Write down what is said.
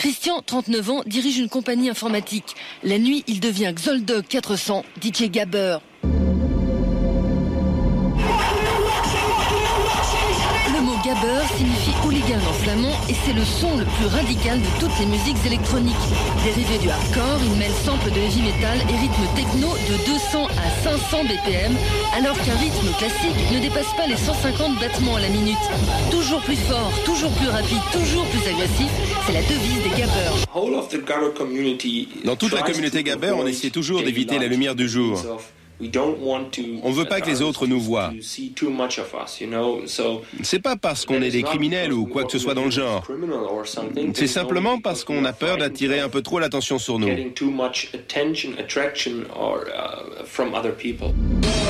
Christian, 39 ans, dirige une compagnie informatique. La nuit, il devient Xoldog 400, DJ Gabber. Le mot gabber signifie hooligan en flamand et c'est le son le plus radical de toutes les musiques électroniques. Dérivé du hardcore, il mêle samples de heavy metal et rythme techno de 200 à 500 BPM, alors qu'un rythme classique ne dépasse pas les 150 battements à la minute. Toujours plus fort, toujours plus rapide, toujours plus agressif, c'est la devise des gabbers. Dans toute la communauté gabber, on essaie toujours d'éviter la lumière du jour. On ne veut pas que les autres nous voient. C'est pas parce qu'on est des criminels ou quoi que ce soit dans le genre. C'est simplement parce qu'on a peur d'attirer un peu trop l'attention sur nous.